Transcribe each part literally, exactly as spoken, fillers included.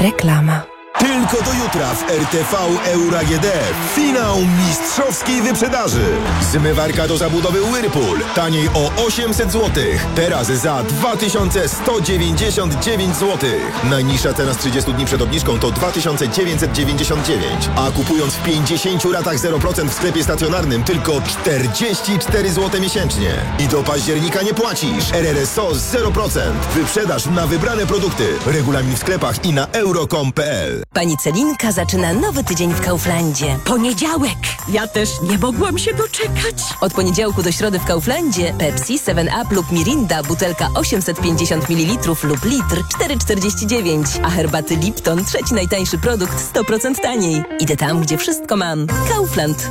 Reklama. Tylko do jutra w R T V Euro A G D finał mistrzowskiej wyprzedaży. Zmywarka do zabudowy Whirlpool taniej o osiemset złotych. Teraz za dwa tysiące sto dziewięćdziesiąt dziewięć złotych. Najniższa cena z trzydziestu dni przed obniżką to dwa tysiące dziewięćset dziewięćdziesiąt dziewięć. A kupując w pięćdziesięciu ratach zero procent w sklepie stacjonarnym tylko czterdzieści cztery złote miesięcznie. I do października nie płacisz. R R S O zero procent. Wyprzedaż na wybrane produkty. Regulamin w sklepach i na euro kropka com kropka p l. Pani Celinka zaczyna nowy tydzień w Kauflandzie. Poniedziałek! Ja też nie mogłam się doczekać. Od poniedziałku do środy w Kauflandzie Pepsi, seven up lub Mirinda, butelka osiemset pięćdziesiąt mililitrów lub litr, cztery czterdzieści dziewięć. A herbaty Lipton, trzeci najtańszy produkt, sto procent taniej. Idę tam, gdzie wszystko mam. Kaufland.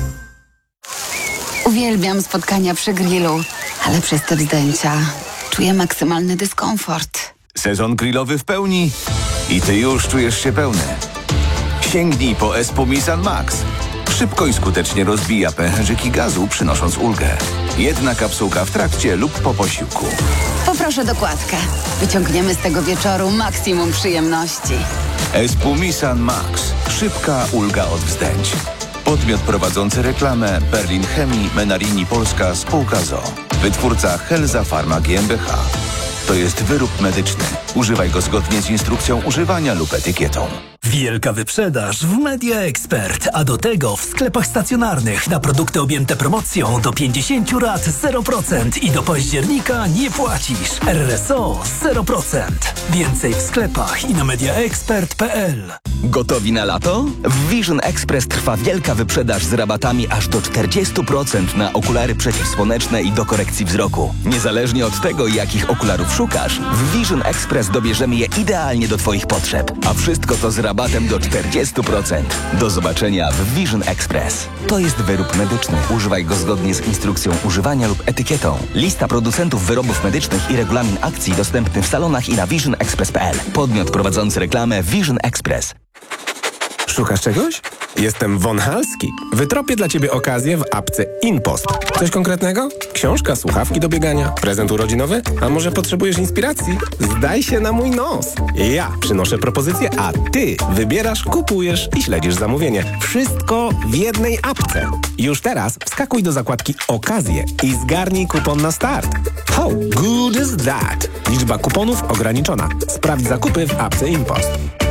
Uwielbiam spotkania przy grillu, ale przez te zdjęcia czuję maksymalny dyskomfort. Sezon grillowy w pełni i ty już czujesz się pełny. Sięgnij po Espumisan Max. Szybko i skutecznie rozbija pęcherzyki gazu, przynosząc ulgę. Jedna kapsułka w trakcie lub po posiłku. Poproszę dokładkę. Wyciągniemy z tego wieczoru maksimum przyjemności. Espumisan Max. Szybka ulga od wzdęć. Podmiot prowadzący reklamę Berlin Chemii, Menarini Polska, spółka z o o. Wytwórca Helza Pharma G m b H. To jest wyrób medyczny. Używaj go zgodnie z instrukcją używania lub etykietą. Wielka wyprzedaż w Media Expert, a do tego w sklepach stacjonarnych na produkty objęte promocją do pięćdziesięciu rat zero procent i do października nie płacisz. R R S O zero procent. Więcej w sklepach i na mediaexpert kropka p l. Gotowi na lato? W Vision Express trwa wielka wyprzedaż z rabatami aż do czterdzieści procent na okulary przeciwsłoneczne i do korekcji wzroku. Niezależnie od tego, jakich okularów szukasz, w Vision Express dobierzemy je idealnie do Twoich potrzeb. A wszystko to z rabatem do czterdzieści procent. Do zobaczenia w Vision Express. To jest wyrób medyczny. Używaj go zgodnie z instrukcją używania lub etykietą. Lista producentów wyrobów medycznych i regulamin akcji dostępny w salonach i na vision express kropka p l. Podmiot prowadzący reklamę Vision Express. Szukasz czegoś? Jestem Von Halski. Wytropię dla Ciebie okazję w apce InPost. Coś konkretnego? Książka, słuchawki do biegania, prezent urodzinowy? A może potrzebujesz inspiracji? Zdaj się na mój nos. Ja przynoszę propozycję, a Ty wybierasz, kupujesz i śledzisz zamówienie. Wszystko w jednej apce. Już teraz wskakuj do zakładki Okazje i zgarnij kupon na start. How good is that? Liczba kuponów ograniczona. Sprawdź zakupy w apce InPost.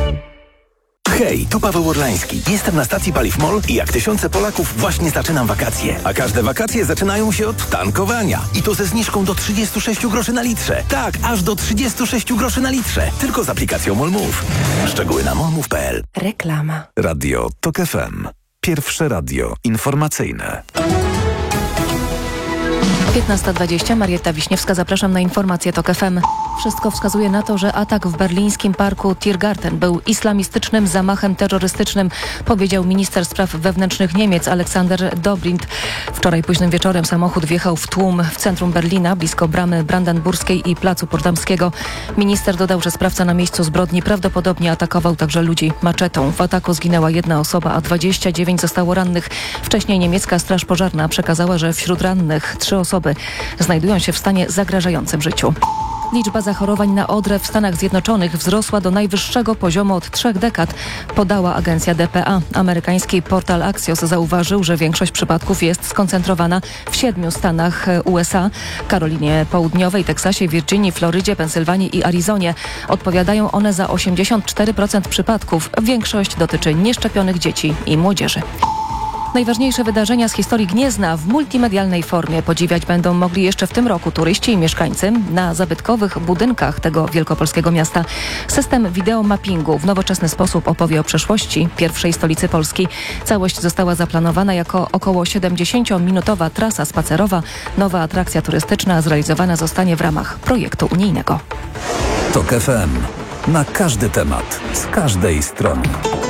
Hej, tu Paweł Orlański. Jestem na stacji Paliw MOL i jak tysiące Polaków właśnie zaczynam wakacje. A każde wakacje zaczynają się od tankowania. I to ze zniżką do trzydzieści sześć groszy na litrze. Tak, aż do trzydzieści sześć groszy na litrze. Tylko z aplikacją MOLMove. Szczegóły na molmove kropka p l. Reklama. Radio TOK F M. Pierwsze radio informacyjne. piętnasta dwadzieścia, Marietta Wiśniewska, zapraszam na informacje TOK F M. Wszystko wskazuje na to, że atak w berlińskim parku Tiergarten był islamistycznym zamachem terrorystycznym, powiedział minister spraw wewnętrznych Niemiec Aleksander Dobrindt. Wczoraj późnym wieczorem samochód wjechał w tłum w centrum Berlina, blisko bramy Brandenburskiej i placu Potsdamskiego. Minister dodał, że sprawca na miejscu zbrodni prawdopodobnie atakował także ludzi maczetą. W ataku zginęła jedna osoba, a dwadzieścia dziewięć zostało rannych. Wcześniej niemiecka straż pożarna przekazała, że wśród rannych trzy osoby znajdują się w stanie zagrażającym życiu. Liczba zachorowań na odrę w Stanach Zjednoczonych wzrosła do najwyższego poziomu od trzech dekad, podała agencja D P A. Amerykański portal Axios zauważył, że większość przypadków jest skoncentrowana w siedmiu stanach U S A: Karolinie Południowej, Teksasie, Virginii, Florydzie, Pensylwanii i Arizonie. Odpowiadają one za osiemdziesiąt cztery procent przypadków. Większość dotyczy nieszczepionych dzieci i młodzieży. Najważniejsze wydarzenia z historii Gniezna w multimedialnej formie podziwiać będą mogli jeszcze w tym roku turyści i mieszkańcy na zabytkowych budynkach tego wielkopolskiego miasta. System wideomappingu w nowoczesny sposób opowie o przeszłości pierwszej stolicy Polski. Całość została zaplanowana jako około siedemdziesięciominutowa trasa spacerowa. Nowa atrakcja turystyczna zrealizowana zostanie w ramach projektu unijnego. TOK F M. Na każdy temat, z każdej strony.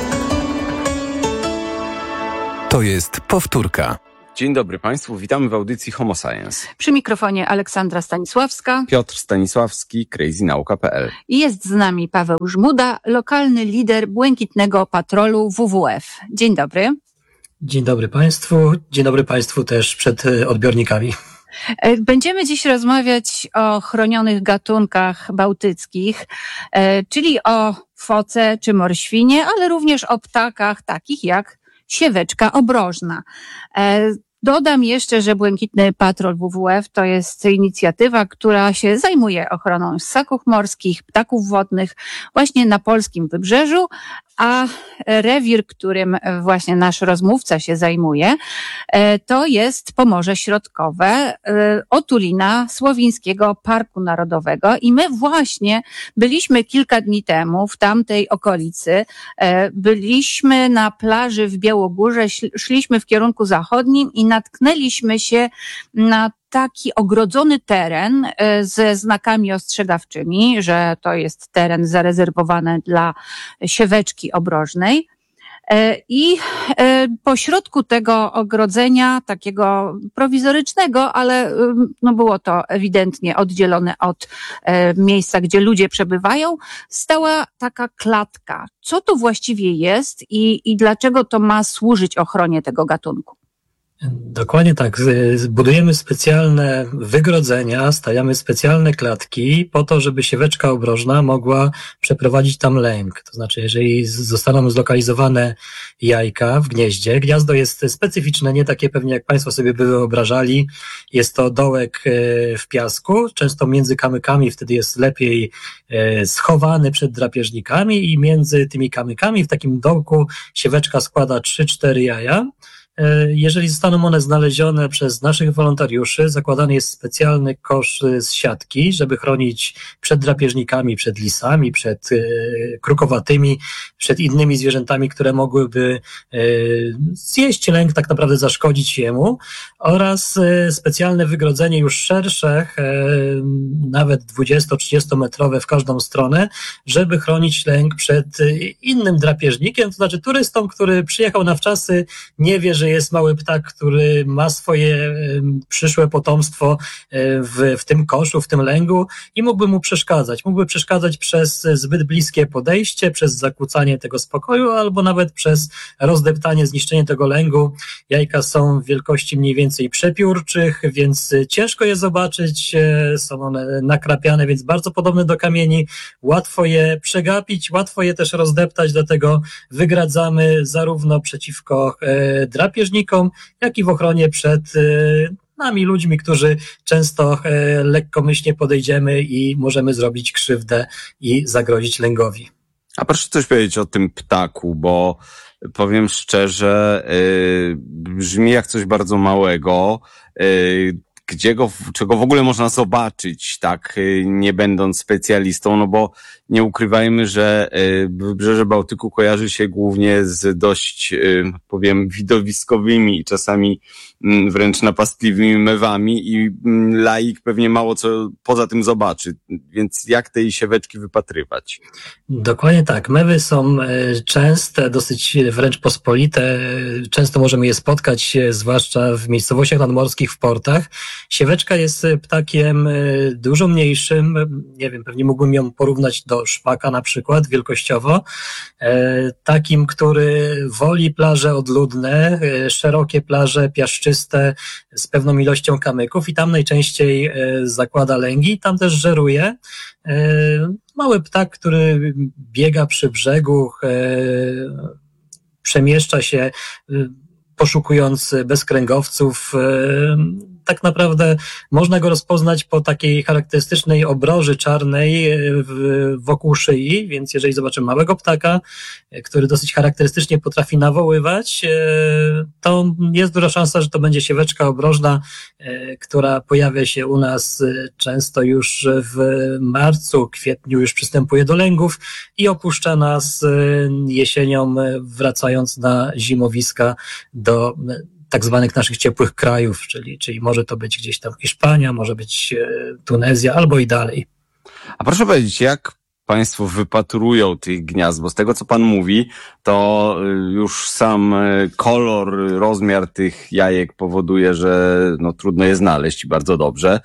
To jest powtórka. Dzień dobry Państwu, witamy w audycji Homo Science. Przy mikrofonie Aleksandra Stanisławska, Piotr Stanisławski, crazy nauka kropka p l. I jest z nami Paweł Żmuda, lokalny lider Błękitnego Patrolu W W F. Dzień dobry. Dzień dobry Państwu, dzień dobry Państwu też przed odbiornikami. Będziemy dziś rozmawiać o chronionych gatunkach bałtyckich, czyli o foce czy morświnie, ale również o ptakach takich jak sieweczka obrożna. Dodam jeszcze, że Błękitny Patrol W W F to jest inicjatywa, która się zajmuje ochroną ssaków morskich, ptaków wodnych właśnie na polskim wybrzeżu, a rewir, którym właśnie nasz rozmówca się zajmuje, to jest Pomorze Środkowe, otulina Słowińskiego Parku Narodowego i my właśnie byliśmy kilka dni temu w tamtej okolicy, byliśmy na plaży w Białogórze, szliśmy w kierunku zachodnim i natknęliśmy się na taki ogrodzony teren ze znakami ostrzegawczymi, że to jest teren zarezerwowany dla sieweczki obrożnej. I po środku tego ogrodzenia, takiego prowizorycznego, ale no było to ewidentnie oddzielone od miejsca, gdzie ludzie przebywają, stała taka klatka. Co to właściwie jest i, i dlaczego to ma służyć ochronie tego gatunku? Dokładnie tak. Budujemy specjalne wygrodzenia, stawiamy specjalne klatki po to, żeby sieweczka obrożna mogła przeprowadzić tam lęk. To znaczy, jeżeli zostaną zlokalizowane jajka w gnieździe, gniazdo jest specyficzne, nie takie pewnie jak Państwo sobie by wyobrażali. Jest to dołek w piasku, często między kamykami, wtedy jest lepiej schowany przed drapieżnikami i między tymi kamykami w takim dołku sieweczka składa trzy cztery jaja. Jeżeli zostaną one znalezione przez naszych wolontariuszy, zakładany jest specjalny kosz z siatki, żeby chronić przed drapieżnikami, przed lisami, przed krukowatymi, przed innymi zwierzętami, które mogłyby zjeść lęk, tak naprawdę zaszkodzić jemu, oraz specjalne wygrodzenie już szersze, nawet dwudziesto-trzydziestometrowe w każdą stronę, żeby chronić lęk przed innym drapieżnikiem, to znaczy turystą, który przyjechał na wczasy, nie wie, że jest mały ptak, który ma swoje przyszłe potomstwo w, w tym koszu, w tym lęgu i mógłby mu przeszkadzać. Mógłby przeszkadzać przez zbyt bliskie podejście, przez zakłócanie tego spokoju, albo nawet przez rozdeptanie, zniszczenie tego lęgu. Jajka są w wielkości mniej więcej przepiórczych, więc ciężko je zobaczyć. Są one nakrapiane, więc bardzo podobne do kamieni. Łatwo je przegapić, łatwo je też rozdeptać, dlatego wygradzamy zarówno przeciwko drapieżnikom, jak i w ochronie przed nami, ludźmi, którzy często lekkomyślnie podejdziemy i możemy zrobić krzywdę i zagrozić lęgowi. A proszę coś powiedzieć o tym ptaku, bo powiem szczerze, yy, brzmi jak coś bardzo małego, yy, gdzie go, czego w ogóle można zobaczyć, tak, nie będąc specjalistą, no bo nie ukrywajmy, że Wybrzeże Bałtyku kojarzy się głównie z dość, powiem, widowiskowymi i czasami wręcz napastliwymi mewami i laik pewnie mało co poza tym zobaczy, więc jak tej sieweczki wypatrywać? Dokładnie tak. Mewy są częste, dosyć wręcz pospolite. Często możemy je spotkać, zwłaszcza w miejscowościach nadmorskich, w portach. Sieweczka jest ptakiem dużo mniejszym. Nie wiem, pewnie mógłbym ją porównać do szpaka na przykład wielkościowo. Takim, który woli plaże odludne, szerokie plaże piaszczyste z pewną ilością kamyków i tam najczęściej zakłada lęgi, tam też żeruje. Mały ptak, który biega przy brzegu, przemieszcza się poszukując bezkręgowców. Tak naprawdę można go rozpoznać po takiej charakterystycznej obroży czarnej wokół szyi, więc jeżeli zobaczymy małego ptaka, który dosyć charakterystycznie potrafi nawoływać, to jest duża szansa, że to będzie sieweczka obrożna, która pojawia się u nas często już w marcu, kwietniu już przystępuje do lęgów i opuszcza nas jesienią, wracając na zimowiska do tak zwanych naszych ciepłych krajów, czyli, czyli może to być gdzieś tam Hiszpania, może być Tunezja albo i dalej. A proszę powiedzieć, jak Państwo wypatrują tych gniazd, bo z tego co Pan mówi, to już sam kolor, rozmiar tych jajek powoduje, że no, trudno je znaleźć i bardzo dobrze.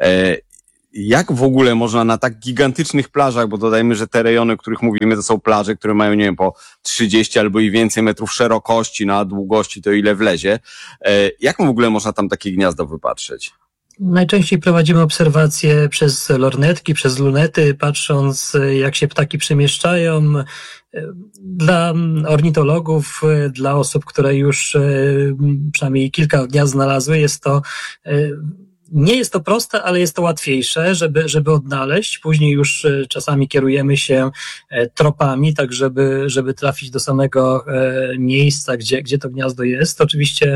Jak w ogóle można na tak gigantycznych plażach, bo dodajmy, że te rejony, o których mówimy, to są plaże, które mają, nie wiem, po trzydzieści albo i więcej metrów szerokości, na długości to ile wlezie. Jak w ogóle można tam takie gniazdo wypatrzeć? Najczęściej prowadzimy obserwacje przez lornetki, przez lunety, patrząc jak się ptaki przemieszczają. Dla ornitologów, dla osób, które już przynajmniej kilka gniazd znalazły, jest to nie jest to proste, ale jest to łatwiejsze, żeby, żeby odnaleźć. Później już czasami kierujemy się tropami, tak żeby, żeby trafić do samego miejsca, gdzie, gdzie to gniazdo jest. Oczywiście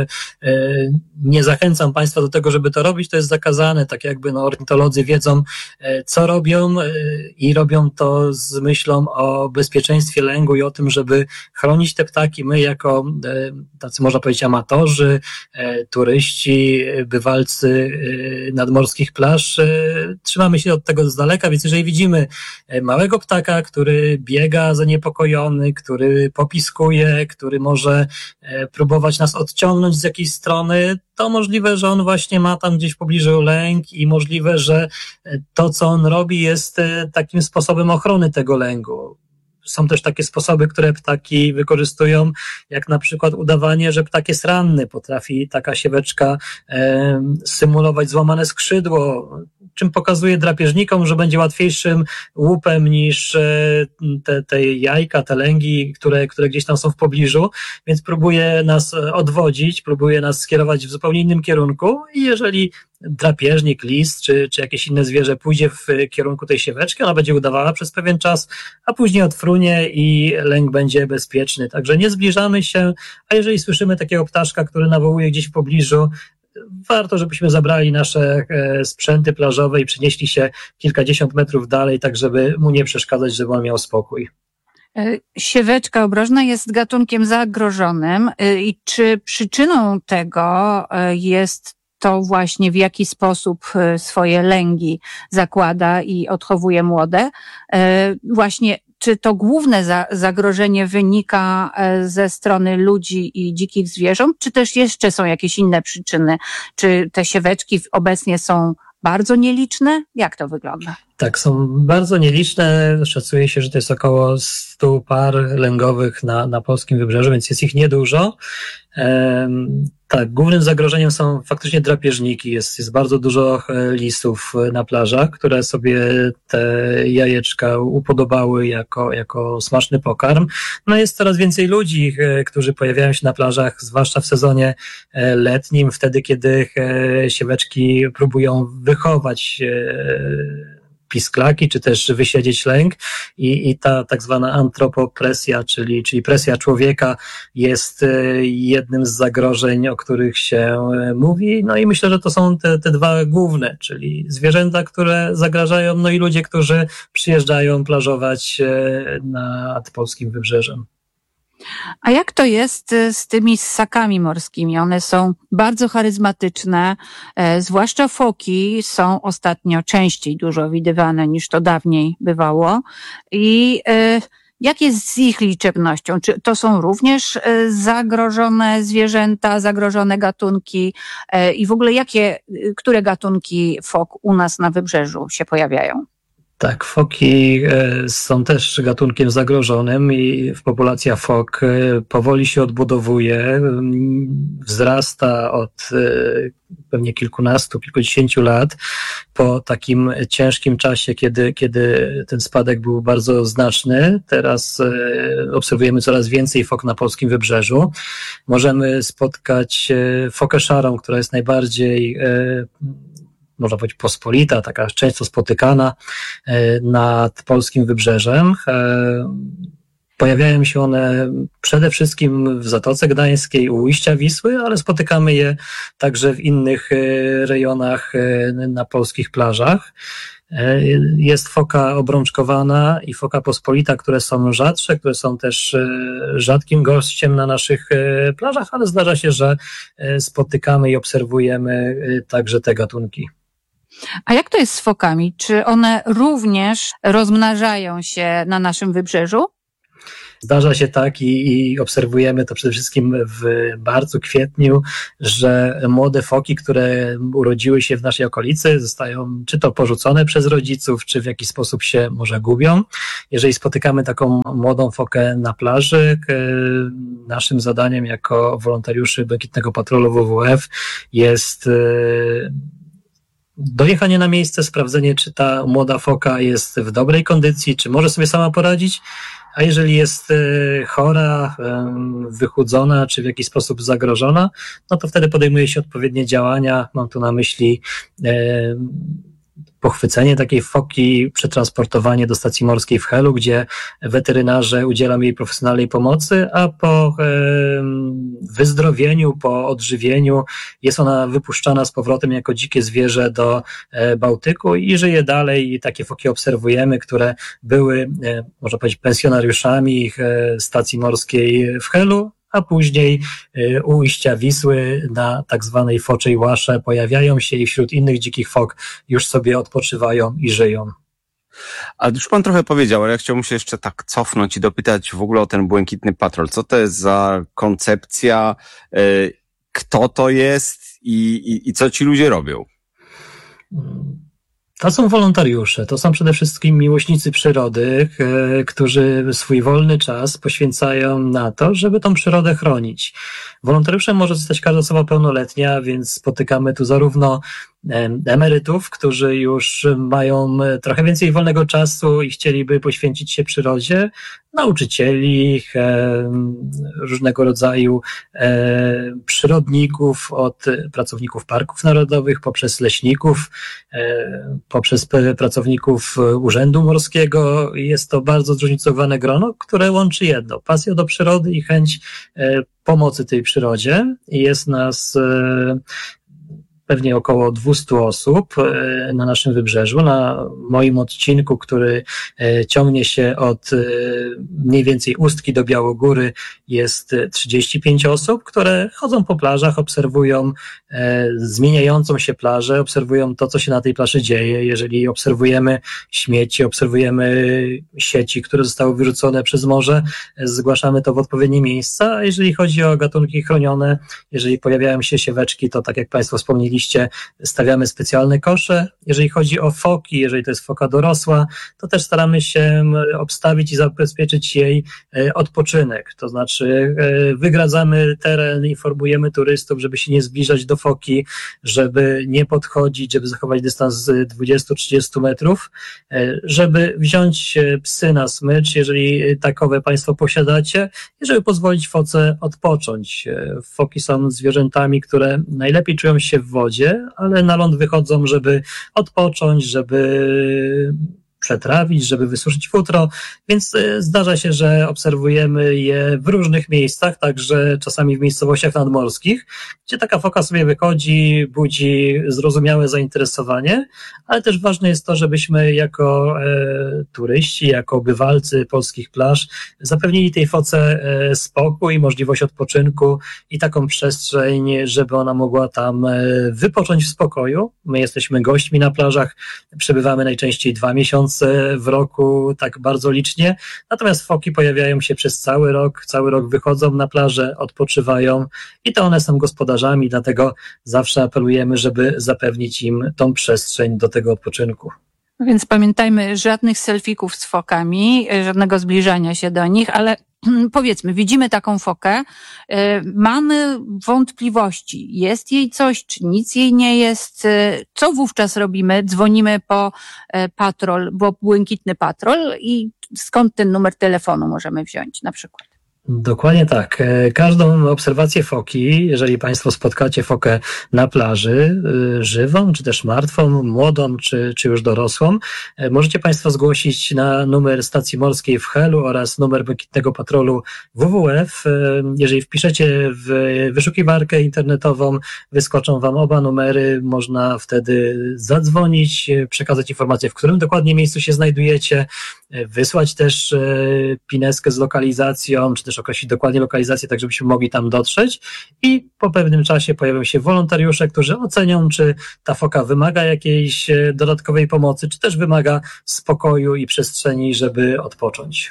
nie zachęcam Państwa do tego, żeby to robić, to jest zakazane, tak jakby no, ornitolodzy wiedzą, co robią i robią to z myślą o bezpieczeństwie lęgu i o tym, żeby chronić te ptaki. My jako tacy, można powiedzieć, amatorzy, turyści, bywalcy nadmorskich plaż, trzymamy się od tego z daleka, więc jeżeli widzimy małego ptaka, który biega zaniepokojony, który popiskuje, który może próbować nas odciągnąć z jakiejś strony, to możliwe, że on właśnie ma tam gdzieś w pobliżu lęk i możliwe, że to, co on robi, jest takim sposobem ochrony tego lęku. Są też takie sposoby, które ptaki wykorzystują, jak na przykład udawanie, że ptak jest ranny. Potrafi taka sieweczka e, symulować złamane skrzydło, czym pokazuje drapieżnikom, że będzie łatwiejszym łupem niż e, te, te jajka, te lęgi, które, które gdzieś tam są w pobliżu, więc próbuje nas odwodzić, próbuje nas skierować w zupełnie innym kierunku i jeżeli drapieżnik, lis czy, czy jakieś inne zwierzę pójdzie w kierunku tej sieweczki, ona będzie udawała przez pewien czas, a później odfrunie i lęk będzie bezpieczny. Także nie zbliżamy się, a jeżeli słyszymy takiego ptaszka, który nawołuje gdzieś w pobliżu, warto, żebyśmy zabrali nasze sprzęty plażowe i przenieśli się kilkadziesiąt metrów dalej, tak żeby mu nie przeszkadzać, żeby on miał spokój. Sieweczka obrożna jest gatunkiem zagrożonym i czy przyczyną tego jest to właśnie w jaki sposób swoje lęgi zakłada i odchowuje młode? Właśnie czy to główne za, zagrożenie wynika ze strony ludzi i dzikich zwierząt, czy też jeszcze są jakieś inne przyczyny? Czy te sieweczki obecnie są bardzo nieliczne? Jak to wygląda? Tak, są bardzo nieliczne. Szacuje się, że to jest około stu par lęgowych na, na polskim wybrzeżu, więc jest ich niedużo. Ehm, tak, głównym zagrożeniem są faktycznie drapieżniki. Jest, jest bardzo dużo lisów na plażach, które sobie te jajeczka upodobały jako, jako smaczny pokarm. No jest coraz więcej ludzi, którzy pojawiają się na plażach, zwłaszcza w sezonie letnim, wtedy kiedy sieweczki próbują wychować pisklaki, czy też wysiedzieć lęk i, i ta tak zwana antropopresja, czyli, czyli presja człowieka jest jednym z zagrożeń, o których się mówi. No i myślę, że to są te, te dwa główne, czyli zwierzęta, które zagrażają, no i ludzie, którzy przyjeżdżają plażować nad polskim wybrzeżem. A jak to jest z tymi ssakami morskimi? One są bardzo charyzmatyczne, e, zwłaszcza foki są ostatnio częściej dużo widywane niż to dawniej bywało. I e, jak jest z ich liczebnością? Czy to są również e, zagrożone zwierzęta, zagrożone gatunki e, i w ogóle jakie, które gatunki fok u nas na wybrzeżu się pojawiają? Tak, foki są też gatunkiem zagrożonym i populacja fok powoli się odbudowuje, wzrasta od pewnie kilkunastu, kilkudziesięciu lat po takim ciężkim czasie, kiedy, kiedy ten spadek był bardzo znaczny. Teraz obserwujemy coraz więcej fok na polskim wybrzeżu. Możemy spotkać fokę szarą, która jest najbardziej można powiedzieć pospolita, taka często spotykana nad polskim wybrzeżem. Pojawiają się one przede wszystkim w Zatoce Gdańskiej, u ujścia Wisły, ale spotykamy je także w innych rejonach na polskich plażach. Jest foka obrączkowana i foka pospolita, które są rzadsze, które są też rzadkim gościem na naszych plażach, ale zdarza się, że spotykamy i obserwujemy także te gatunki. A jak to jest z fokami? Czy one również rozmnażają się na naszym wybrzeżu? Zdarza się tak i, i obserwujemy to przede wszystkim w marcu, kwietniu, że młode foki, które urodziły się w naszej okolicy, zostają czy to porzucone przez rodziców, czy w jakiś sposób się może gubią. Jeżeli spotykamy taką młodą fokę na plaży, naszym zadaniem jako wolontariuszy Błękitnego Patrolu W W F jest dojechanie na miejsce, sprawdzenie, czy ta młoda foka jest w dobrej kondycji, czy może sobie sama poradzić, a jeżeli jest chora, wychudzona, czy w jakiś sposób zagrożona, no to wtedy podejmuje się odpowiednie działania. Mam tu na myśli pochwycenie takiej foki, przetransportowanie do stacji morskiej w Helu, gdzie weterynarze udzielają jej profesjonalnej pomocy, a po wyzdrowieniu, po odżywieniu jest ona wypuszczana z powrotem jako dzikie zwierzę do Bałtyku i żyje dalej. I takie foki obserwujemy, które były, można powiedzieć, pensjonariuszami stacji morskiej w Helu, a później u ujścia Wisły na tak zwanej Foczej Łasze pojawiają się i wśród innych dzikich fok już sobie odpoczywają i żyją. A już pan trochę powiedział, ale ja chciałbym się jeszcze tak cofnąć i dopytać w ogóle o ten Błękitny Patrol. Co to jest za koncepcja, kto to jest i, i, i co ci ludzie robią? To są wolontariusze, to są przede wszystkim miłośnicy przyrody, którzy swój wolny czas poświęcają na to, żeby tą przyrodę chronić. Wolontariuszem może zostać każda osoba pełnoletnia, więc spotykamy tu zarówno emerytów, którzy już mają trochę więcej wolnego czasu i chcieliby poświęcić się przyrodzie, nauczycieli, różnego rodzaju przyrodników, od pracowników parków narodowych, poprzez leśników, poprzez pracowników Urzędu Morskiego. Jest to bardzo zróżnicowane grono, które łączy jedno, pasję do przyrody i chęć pomocy tej przyrodzie. Jest nas pewnie około dwieście osób na naszym wybrzeżu. Na moim odcinku, który ciągnie się od mniej więcej Ustki do Białogóry, jest trzydzieści pięć osób, które chodzą po plażach, obserwują zmieniającą się plażę, obserwują to, co się na tej plaży dzieje. Jeżeli obserwujemy śmieci, obserwujemy sieci, które zostały wyrzucone przez morze, zgłaszamy to w odpowiednie miejsca. A jeżeli chodzi o gatunki chronione, jeżeli pojawiają się sieweczki, to tak jak Państwo wspomnieli, stawiamy specjalne kosze. Jeżeli chodzi o foki, jeżeli to jest foka dorosła, to też staramy się obstawić i zabezpieczyć jej odpoczynek. To znaczy wygradzamy teren, informujemy turystów, żeby się nie zbliżać do foki, żeby nie podchodzić, żeby zachować dystans dwadzieścia trzydzieści metrów, żeby wziąć psy na smycz, jeżeli takowe Państwo posiadacie, i żeby pozwolić foce odpocząć. Foki są zwierzętami, które najlepiej czują się w wodzie, ale na ląd wychodzą, żeby odpocząć, żeby przetrawić, żeby wysuszyć futro, więc zdarza się, że obserwujemy je w różnych miejscach, także czasami w miejscowościach nadmorskich, gdzie taka foka sobie wychodzi, budzi zrozumiałe zainteresowanie, ale też ważne jest to, żebyśmy jako e, turyści, jako bywalcy polskich plaż zapewnili tej foce e, spokój i możliwość odpoczynku i taką przestrzeń, żeby ona mogła tam e, wypocząć w spokoju. My jesteśmy gośćmi na plażach, przebywamy najczęściej dwa miesiące w roku, tak bardzo licznie, natomiast foki pojawiają się przez cały rok, cały rok wychodzą na plażę, odpoczywają i to one są gospodarzami, dlatego zawsze apelujemy, żeby zapewnić im tą przestrzeń do tego odpoczynku. Więc pamiętajmy, żadnych selfików z fokami, żadnego zbliżania się do nich, ale powiedzmy, widzimy taką fokę, mamy wątpliwości, jest jej coś, czy nic jej nie jest, co wówczas robimy? Dzwonimy po patrol, bo Błękitny Patrol i skąd ten numer telefonu możemy wziąć na przykład? Dokładnie tak. Każdą obserwację foki, jeżeli Państwo spotkacie fokę na plaży, żywą, czy też martwą, młodą, czy, czy już dorosłą, możecie Państwo zgłosić na numer stacji morskiej w Helu oraz numer Błękitnego Patrolu W W F. Jeżeli wpiszecie w wyszukiwarkę internetową, wyskoczą Wam oba numery, można wtedy zadzwonić, przekazać informację, w którym dokładnie miejscu się znajdujecie, wysłać też pineskę z lokalizacją, czy też określić dokładnie lokalizację, tak żebyśmy mogli tam dotrzeć i po pewnym czasie pojawią się wolontariusze, którzy ocenią, czy ta foka wymaga jakiejś dodatkowej pomocy, czy też wymaga spokoju i przestrzeni, żeby odpocząć.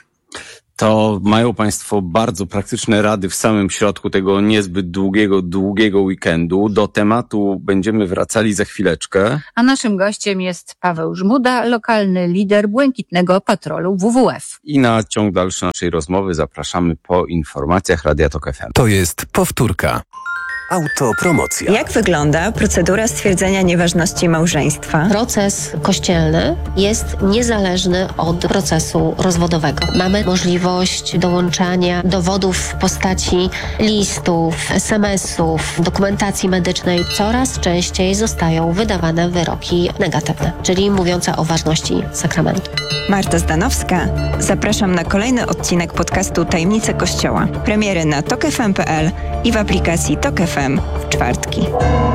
To mają Państwo bardzo praktyczne rady w samym środku tego niezbyt długiego, długiego weekendu. Do tematu będziemy wracali za chwileczkę. A naszym gościem jest Paweł Żmuda, lokalny lider Błękitnego Patrolu W W F. I na ciąg dalszy naszej rozmowy zapraszamy po informacjach Radia Tok F M. To jest powtórka. Autopromocja. Jak wygląda procedura stwierdzenia nieważności małżeństwa? Proces kościelny jest niezależny od procesu rozwodowego. Mamy możliwość dołączania dowodów w postaci listów, es em esów, dokumentacji medycznej. Coraz częściej zostają wydawane wyroki negatywne, czyli mówiące o ważności sakramentu. Marta Zdanowska. Zapraszam na kolejny odcinek podcastu Tajemnice Kościoła. Premiery na tok f m kropka p l i w aplikacji Tok F M w czwartki.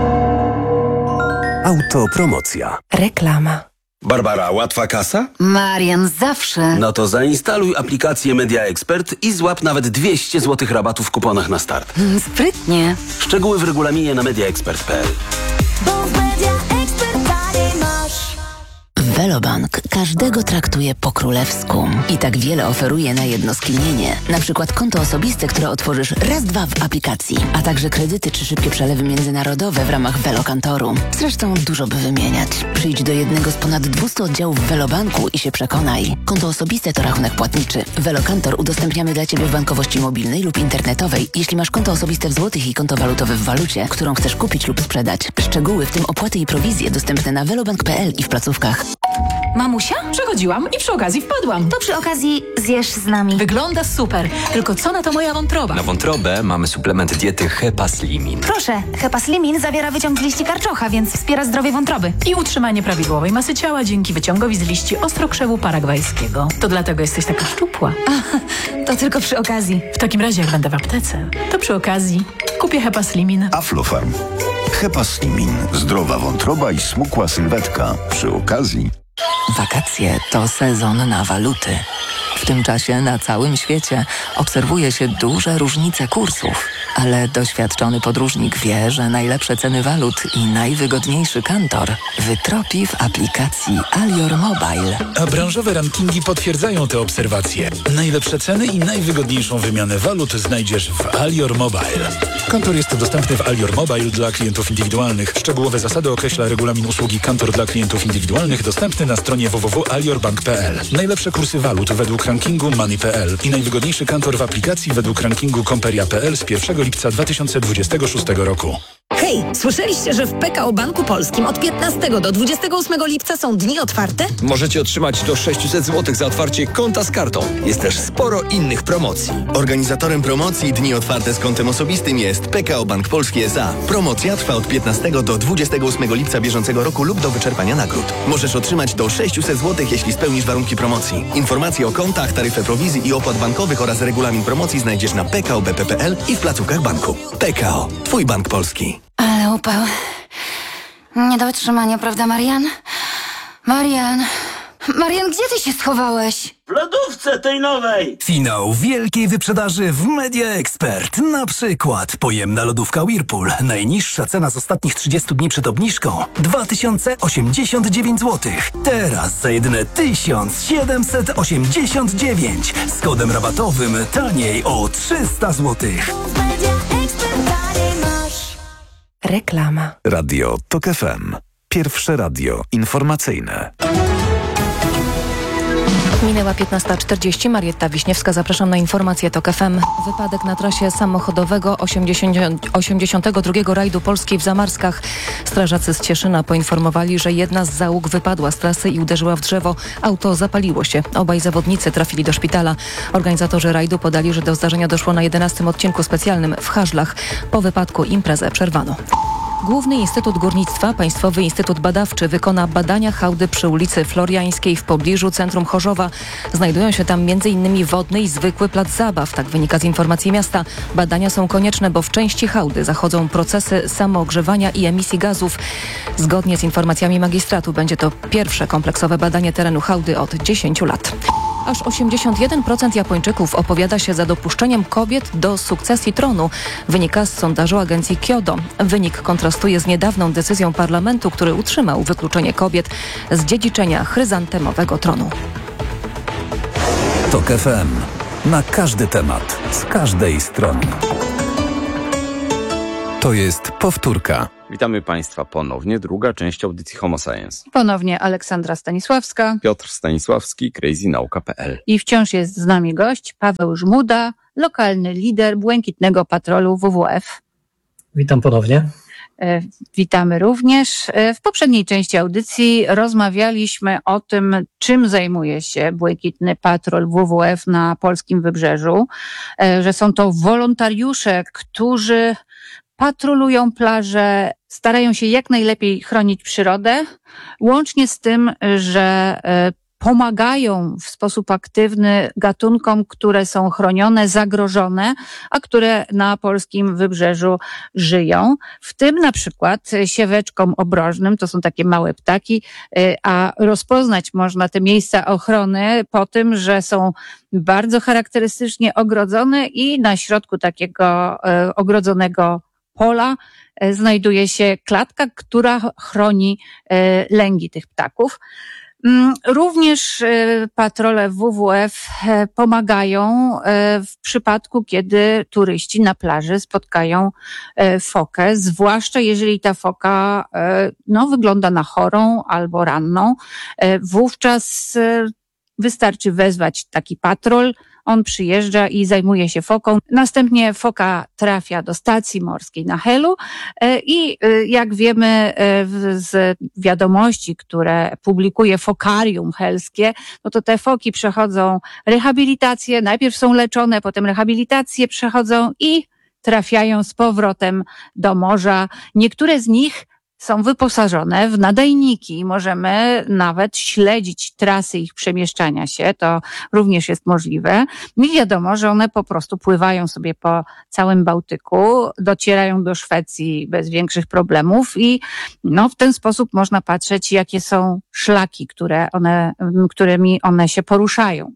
Autopromocja. Reklama. Barbara, łatwa kasa? Marian, zawsze. No to zainstaluj aplikację Media Expert i złap nawet dwieście złotych rabatu w kuponach na start. Mm, sprytnie. Szczegóły w regulaminie na media expert kropka p l. Velobank każdego traktuje po królewsku i tak wiele oferuje na jedno skinienie. Na przykład konto osobiste, które otworzysz raz, dwa w aplikacji, a także kredyty czy szybkie przelewy międzynarodowe w ramach Velokantoru. Zresztą dużo by wymieniać. Przyjdź do jednego z ponad dwustu oddziałów w Velobanku i się przekonaj. Konto osobiste to rachunek płatniczy. Velokantor udostępniamy dla Ciebie w bankowości mobilnej lub internetowej, jeśli masz konto osobiste w złotych i konto walutowe w walucie, którą chcesz kupić lub sprzedać. Szczegóły, w tym opłaty i prowizje, dostępne na velobank kropka p l i w placówkach. Mamusia? Przechodziłam i przy okazji wpadłam. To przy okazji zjesz z nami. Wygląda super. Tylko co na to moja wątroba? Na wątrobę mamy suplement diety Hepaslimin. Proszę, Hepaslimin zawiera wyciąg z liści karczocha, więc wspiera zdrowie wątroby. I utrzymanie prawidłowej masy ciała dzięki wyciągowi z liści ostrokrzewu paragwajskiego. To dlatego jesteś taka szczupła. A, to tylko przy okazji. W takim razie, jak będę w aptece, to przy okazji kupię Hepaslimin. Aflofarm. Hepaslimin. Zdrowa wątroba i smukła sylwetka. Przy okazji. Wakacje to sezon na waluty. W tym czasie na całym świecie obserwuje się duże różnice kursów, ale doświadczony podróżnik wie, że najlepsze ceny walut i najwygodniejszy kantor wytropi w aplikacji Alior Mobile. A branżowe rankingi potwierdzają te obserwacje. Najlepsze ceny i najwygodniejszą wymianę walut znajdziesz w Alior Mobile. Kantor jest dostępny w Alior Mobile dla klientów indywidualnych. Szczegółowe zasady określa regulamin usługi Kantor dla klientów indywidualnych dostępny na stronie w w w kropka alior bank kropka p l. Najlepsze kursy walut według rankingu Money kropka p l i najwygodniejszy kantor w aplikacji według rankingu Komperia kropka p l z pierwszego lipca dwa tysiące dwudziestego szóstego roku. Hej, słyszeliście, że w P K O Banku Polskim od piętnastego do dwudziestego ósmego lipca są dni otwarte? Możecie otrzymać do sześćset złotych za otwarcie konta z kartą. Jest też sporo innych promocji. Organizatorem promocji Dni Otwarte z kontem osobistym jest P K O Bank Polski S A. Promocja trwa od piętnastego do dwudziestego ósmego lipca bieżącego roku lub do wyczerpania nagród. Możesz otrzymać do sześćset złotych, jeśli spełnisz warunki promocji. Informacje o kontach, taryfę prowizji i opłat bankowych oraz regulamin promocji znajdziesz na p k o b p kropka p l i w placówkach banku. P K O. Twój bank polski. Ale upał. Nie do wytrzymania, prawda, Marian? Marian... Marian, gdzie ty się schowałeś? W lodówce tej nowej! Finał wielkiej wyprzedaży w Media Expert. Na przykład pojemna lodówka Whirlpool. Najniższa cena z ostatnich trzydziestu dni przed obniżką dwa tysiące osiemdziesiąt dziewięć złotych. Teraz za jedyne tysiąc siedemset osiemdziesiąt dziewięć. Z kodem rabatowym taniej o trzysta złotych. Reklama. Radio Tok F M. Pierwsze radio informacyjne. Minęła piętnasta czterdzieści. Marietta Wiśniewska, zapraszam na informacje Tok F M. Wypadek na trasie samochodowego osiemdziesiątego drugiego rajdu Polskiej w Zamarskach. Strażacy z Cieszyna poinformowali, że jedna z załóg wypadła z trasy i uderzyła w drzewo. Auto zapaliło się. Obaj zawodnicy trafili do szpitala. Organizatorzy rajdu podali, że do zdarzenia doszło na jedenastym odcinku specjalnym w Haszlach. Po wypadku imprezę przerwano. Główny Instytut Górnictwa, Państwowy Instytut Badawczy wykona badania hałdy przy ulicy Floriańskiej w pobliżu centrum Chorzowa. Znajdują się tam między innymi wodny i zwykły plac zabaw. Tak wynika z informacji miasta. Badania są konieczne, bo w części hałdy zachodzą procesy samoogrzewania i emisji gazów. Zgodnie z informacjami magistratu będzie to pierwsze kompleksowe badanie terenu hałdy od dziesięciu lat. Aż osiemdziesiąt jeden procent Japończyków opowiada się za dopuszczeniem kobiet do sukcesji tronu. Wynika z sondażu agencji Kyodo. Wynik kontrastuje z niedawną decyzją parlamentu, który utrzymał wykluczenie kobiet z dziedziczenia chryzantemowego tronu. Tok F M. Na każdy temat, z każdej strony. To jest powtórka. Witamy Państwa ponownie. Druga część audycji Homo Science. Ponownie Aleksandra Stanisławska. Piotr Stanisławski, crazy nauka kropka p l. I wciąż jest z nami gość Paweł Żmuda, lokalny lider Błękitnego Patrolu W W F. Witam ponownie. Witamy również. W poprzedniej części audycji rozmawialiśmy o tym, czym zajmuje się Błękitny Patrol W W F na polskim wybrzeżu, że są to wolontariusze, którzy patrolują plaże, starają się jak najlepiej chronić przyrodę, łącznie z tym, że pomagają w sposób aktywny gatunkom, które są chronione, zagrożone, a które na polskim wybrzeżu żyją. W tym na przykład sieweczkom obrożnym, to są takie małe ptaki, a rozpoznać można te miejsca ochrony po tym, że są bardzo charakterystycznie ogrodzone i na środku takiego ogrodzonego pola znajduje się klatka, która chroni lęgi tych ptaków. Również patrole W W F pomagają w przypadku, kiedy turyści na plaży spotkają fokę, zwłaszcza jeżeli ta foka no, wygląda na chorą albo ranną. Wówczas wystarczy wezwać taki patrol, on przyjeżdża i zajmuje się foką. Następnie foka trafia do stacji morskiej na Helu i jak wiemy z wiadomości, które publikuje Fokarium Helskie, no to te foki przechodzą rehabilitację, najpierw są leczone, potem rehabilitację przechodzą i trafiają z powrotem do morza. Niektóre z nich są wyposażone w nadajniki. Możemy nawet śledzić trasy ich przemieszczania się. To również jest możliwe. I wiadomo, że one po prostu pływają sobie po całym Bałtyku, docierają do Szwecji bez większych problemów i no, w ten sposób można patrzeć, jakie są szlaki, które one, którymi one się poruszają.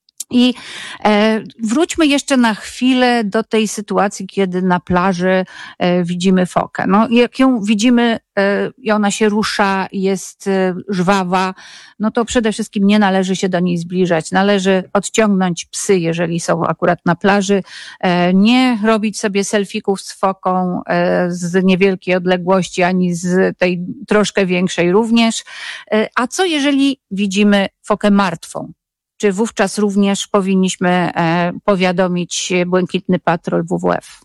I e, wróćmy jeszcze na chwilę do tej sytuacji, kiedy na plaży e, widzimy fokę. No, jak ją widzimy e, i ona się rusza, jest e, żwawa, no to przede wszystkim nie należy się do niej zbliżać. Należy odciągnąć psy, jeżeli są akurat na plaży, e, nie robić sobie selfików z foką e, z niewielkiej odległości, ani z tej troszkę większej również. E, a co jeżeli widzimy fokę martwą? Czy wówczas również powinniśmy e, powiadomić Błękitny Patrol W W F?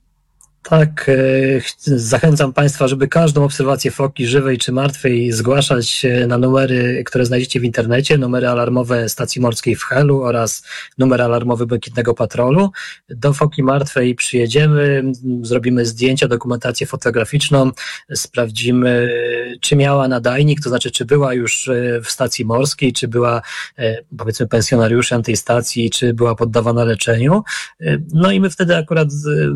Tak, zachęcam Państwa, żeby każdą obserwację foki żywej czy martwej zgłaszać na numery, które znajdziecie w internecie, numery alarmowe stacji morskiej w Helu oraz numer alarmowy Błękitnego Patrolu. Do foki martwej przyjedziemy, zrobimy zdjęcia, dokumentację fotograficzną, sprawdzimy, czy miała nadajnik, to znaczy, czy była już w stacji morskiej, czy była, powiedzmy, pensjonariuszem tej stacji, czy była poddawana leczeniu. No i my wtedy akurat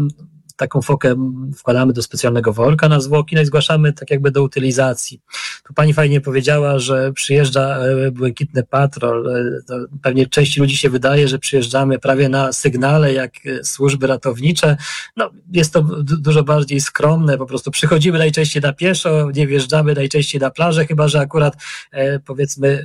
taką fokę wkładamy do specjalnego worka na zwłoki, no i zgłaszamy tak jakby do utylizacji. Tu pani fajnie powiedziała, że przyjeżdża Błękitny Patrol. To pewnie części ludzi się wydaje, że przyjeżdżamy prawie na sygnale jak służby ratownicze. No, jest to d- dużo bardziej skromne, po prostu przychodzimy najczęściej na pieszo, nie wjeżdżamy najczęściej na plażę, chyba że akurat e, powiedzmy e,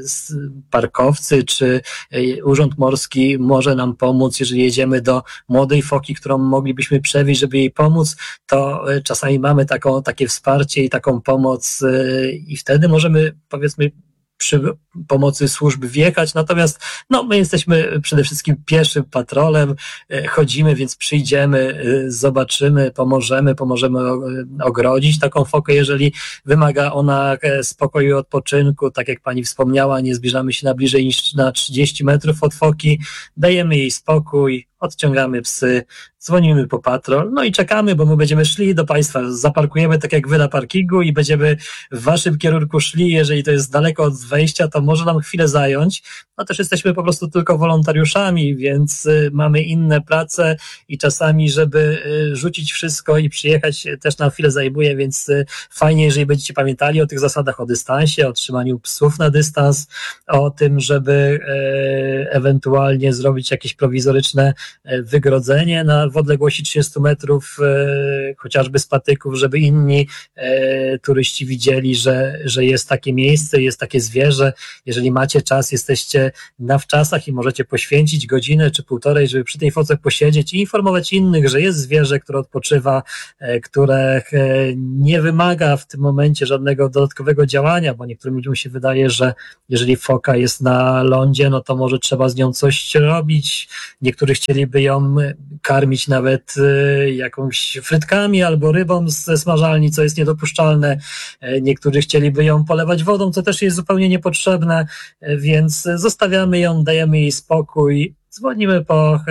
parkowcy czy e, Urząd Morski może nam pomóc, jeżeli jedziemy do młodej foki, którą moglibyśmy przewieźć, żeby jej pomóc, to czasami mamy taką, takie wsparcie i taką pomoc i wtedy możemy, powiedzmy, przy pomocy służb wjechać, natomiast no, my jesteśmy przede wszystkim pieszym patrolem, chodzimy, więc przyjdziemy, zobaczymy, pomożemy, pomożemy ogrodzić taką fokę, jeżeli wymaga ona spokoju i odpoczynku, tak jak pani wspomniała, nie zbliżamy się na bliżej niż na trzydzieści metrów od foki, dajemy jej spokój, odciągamy psy, dzwonimy po patrol, no i czekamy, bo my będziemy szli do Państwa, zaparkujemy tak jak Wy na parkingu i będziemy w Waszym kierunku szli, jeżeli to jest daleko od wejścia, to może nam chwilę zająć, no też jesteśmy po prostu tylko wolontariuszami, więc y, mamy inne prace i czasami, żeby y, rzucić wszystko i przyjechać też nam chwilę zajmuje, więc y, fajnie, jeżeli będziecie pamiętali o tych zasadach, o dystansie, o trzymaniu psów na dystans, o tym, żeby y, ewentualnie zrobić jakieś prowizoryczne wygrodzenie na, w odległości trzydziestu metrów, e, chociażby z patyków, żeby inni e, turyści widzieli, że, że jest takie miejsce, jest takie zwierzę. Jeżeli macie czas, jesteście na wczasach i możecie poświęcić godzinę czy półtorej, żeby przy tej foce posiedzieć i informować innych, że jest zwierzę, które odpoczywa, e, które e, nie wymaga w tym momencie żadnego dodatkowego działania, bo niektórym ludziom się wydaje, że jeżeli foka jest na lądzie, no to może trzeba z nią coś robić. Niektórzy chcieli chcieliby ją karmić nawet jakąś frytkami albo rybą ze smażalni, co jest niedopuszczalne. Niektórzy chcieliby ją polewać wodą, co też jest zupełnie niepotrzebne, więc zostawiamy ją, dajemy jej spokój, dzwonimy po,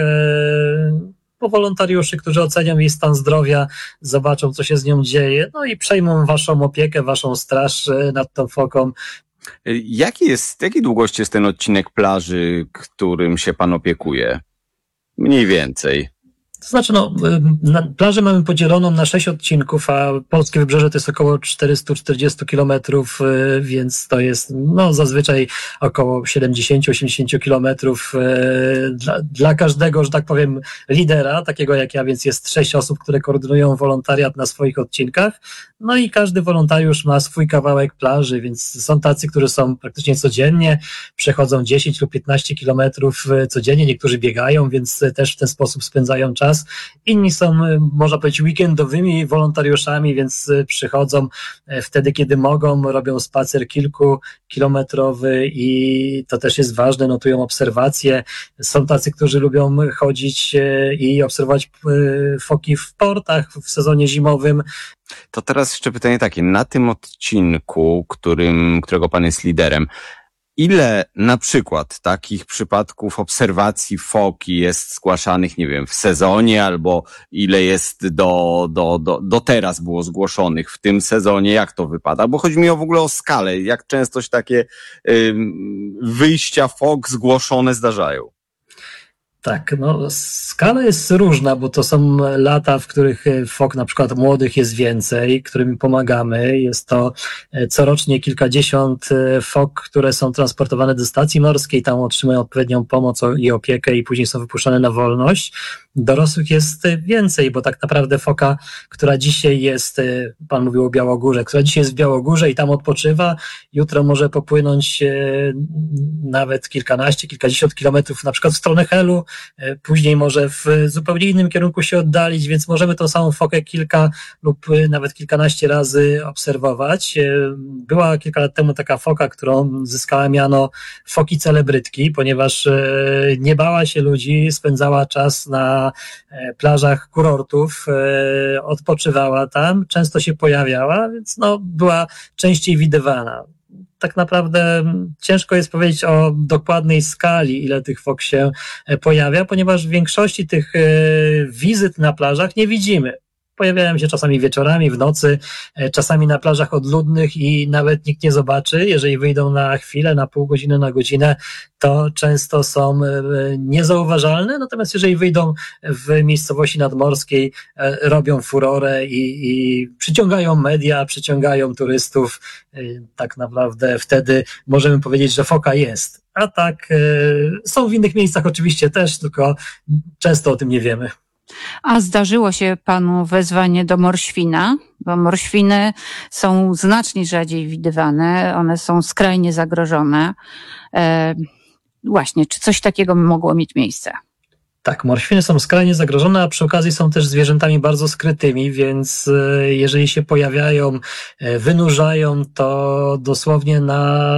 po wolontariuszy, którzy ocenią jej stan zdrowia, zobaczą, co się z nią dzieje, no i przejmą waszą opiekę, waszą straż nad tą foką. Jaki jest, jakiej długości jest ten odcinek plaży, którym się pan opiekuje? Mniej więcej. To znaczy, no, na plażę mamy podzieloną na sześć odcinków, a polskie wybrzeże to jest około czterysta czterdzieści kilometrów, więc to jest, no, zazwyczaj około siedemdziesiąt osiemdziesiąt kilometrów dla, dla każdego, że tak powiem, lidera, takiego jak ja, więc jest sześć osób, które koordynują wolontariat na swoich odcinkach. No i każdy wolontariusz ma swój kawałek plaży, więc są tacy, którzy są praktycznie codziennie, przechodzą dziesięć lub piętnaście kilometrów codziennie, niektórzy biegają, więc też w ten sposób spędzają czas. Inni są, można powiedzieć, weekendowymi wolontariuszami, więc przychodzą wtedy, kiedy mogą, robią spacer kilkukilometrowy i to też jest ważne, notują obserwacje. Są tacy, którzy lubią chodzić i obserwować foki w portach w sezonie zimowym. To teraz jeszcze pytanie takie, na tym odcinku, którym, którego pan jest liderem, ile na przykład takich przypadków obserwacji foki jest zgłaszanych, nie wiem, w sezonie, albo ile jest do, do, do, do teraz było zgłoszonych w tym sezonie, jak to wypada? Bo chodzi mi o w ogóle o skalę, jak często się takie y, wyjścia fok zgłoszone zdarzają? Tak, no skala jest różna, bo to są lata, w których fok na przykład młodych jest więcej, którym pomagamy. Jest to corocznie kilkadziesiąt fok, które są transportowane do stacji morskiej, tam otrzymują odpowiednią pomoc i opiekę i później są wypuszczane na wolność. Dorosłych jest więcej, bo tak naprawdę foka, która dzisiaj jest, pan mówił o Białogórze, która dzisiaj jest w Białogórze i tam odpoczywa, jutro może popłynąć nawet kilkanaście, kilkadziesiąt kilometrów na przykład w stronę Helu, później może w zupełnie innym kierunku się oddalić, więc możemy tą samą fokę kilka lub nawet kilkanaście razy obserwować. Była kilka lat temu taka foka, którą zyskała miano foki celebrytki, ponieważ nie bała się ludzi, spędzała czas na plażach kurortów, odpoczywała tam, często się pojawiała, więc no, była częściej widywana. Tak naprawdę ciężko jest powiedzieć o dokładnej skali, ile tych fok się pojawia, ponieważ w większości tych wizyt na plażach nie widzimy. Pojawiają się czasami wieczorami, w nocy, czasami na plażach odludnych i nawet nikt nie zobaczy. Jeżeli wyjdą na chwilę, na pół godziny, na godzinę, to często są niezauważalne. Natomiast jeżeli wyjdą w miejscowości nadmorskiej, robią furorę i, i przyciągają media, przyciągają turystów. Tak naprawdę wtedy możemy powiedzieć, że foka jest. A tak są w innych miejscach oczywiście też, tylko często o tym nie wiemy. A zdarzyło się panu wezwanie do morświna? Bo morświny są znacznie rzadziej widywane, one są skrajnie zagrożone. E, właśnie, czy coś takiego mogło mieć miejsce? Tak, morświny są skrajnie zagrożone, a przy okazji są też zwierzętami bardzo skrytymi, więc jeżeli się pojawiają, wynurzają, to dosłownie na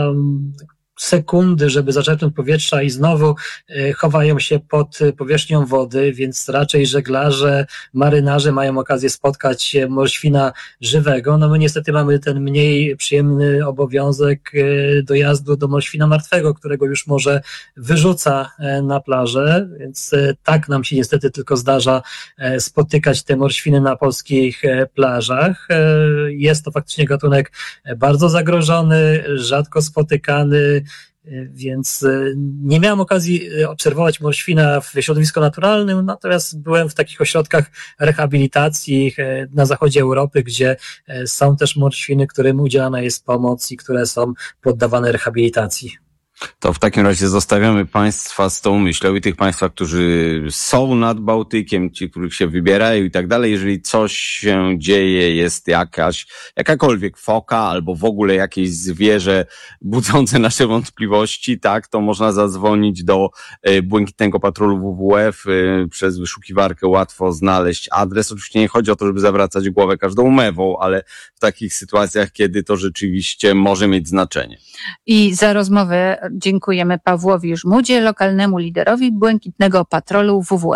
sekundy, żeby zaczerpnąć powietrza i znowu chowają się pod powierzchnią wody, więc raczej żeglarze, marynarze mają okazję spotkać morświna żywego. No my niestety mamy ten mniej przyjemny obowiązek dojazdu do morświna martwego, którego już może wyrzuca na plażę, więc tak nam się niestety tylko zdarza spotykać te morświny na polskich plażach. Jest to faktycznie gatunek bardzo zagrożony, rzadko spotykany, więc nie miałem okazji obserwować morświna w środowisku naturalnym, natomiast byłem w takich ośrodkach rehabilitacji na zachodzie Europy, gdzie są też morświny, którym udzielana jest pomoc i które są poddawane rehabilitacji. To w takim razie zostawiamy Państwa z tą myślą i tych Państwa, którzy są nad Bałtykiem, ci, których się wybierają i tak dalej. Jeżeli coś się dzieje, jest jakaś, jakakolwiek foka albo w ogóle jakieś zwierzę budzące nasze wątpliwości, tak, to można zadzwonić do y, Błękitnego Patrolu W W F, y, przez wyszukiwarkę łatwo znaleźć adres. Oczywiście nie chodzi o to, żeby zawracać głowę każdą mewą, ale w takich sytuacjach, kiedy to rzeczywiście może mieć znaczenie. I za rozmowę dziękujemy Pawłowi Żmudzie, lokalnemu liderowi Błękitnego Patrolu W W F.